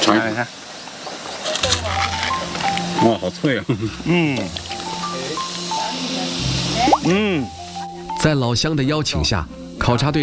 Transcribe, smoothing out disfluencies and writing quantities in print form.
尝一下。哇，好脆啊！ 在老乡的邀请下，考察队